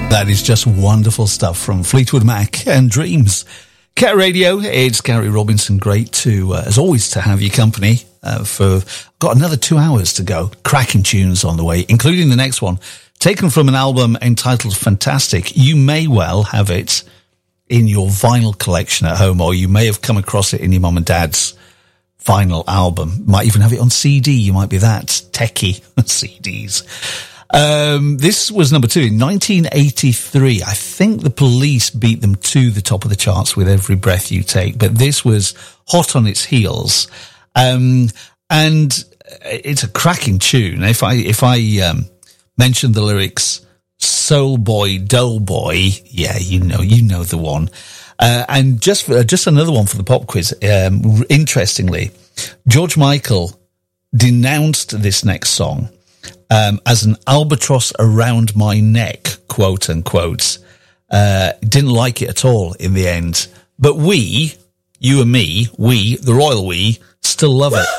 That is just wonderful stuff from Fleetwood Mac and Dreams. Cat Radio, it's Gary Robinson. Great to, as always, to have your company got another 2 hours to go. Cracking tunes on the way, including the next one, taken from an album entitled Fantastic. You may well have it in your vinyl collection at home, or you may have come across it in your mum and dad's vinyl album. Might even have it on CD. You might be that techie. CDs. This was number 2 in 1983. I think the Police beat them to the top of the charts with Every Breath You Take, but this was hot on its heels. And it's a cracking tune. If I mention the lyrics, Soul Boy, Dull Boy, yeah, you know the one. And just another one for the pop quiz. Interestingly, George Michael denounced this next song as an albatross around my neck, quote unquote. Didn't like it at all in the end. But we, you and me, we, the royal we, still love it.